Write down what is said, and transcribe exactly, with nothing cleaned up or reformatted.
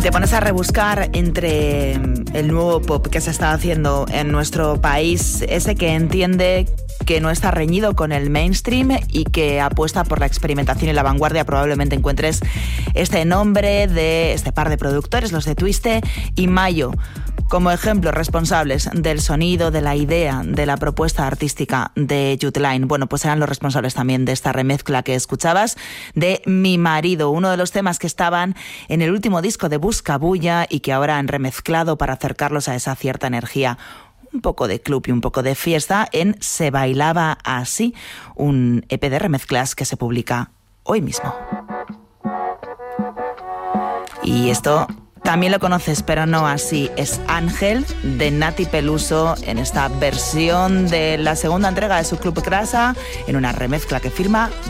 te pones a rebuscar entre el nuevo pop que se está haciendo en nuestro país, ese que entiende que no está reñido con el mainstream y que apuesta por la experimentación y la vanguardia, probablemente encuentres este nombre de este par de productores, los de Twiste y Mayo, como ejemplos responsables del sonido, de la idea, de la propuesta artística de Youthline. Bueno, pues eran los responsables también de esta remezcla que escuchabas de Mi Marido, uno de los temas que estaban en el último disco de Buscabulla y que ahora han remezclado para acercarlos a esa cierta energía, un poco de club y un poco de fiesta en Se Bailaba Así, un E P de remezclas que se publica hoy mismo. Y esto también lo conoces, pero no así. Es Ángel, de Nati Peluso, en esta versión de la segunda entrega de su Club Grasa, en una remezcla que firma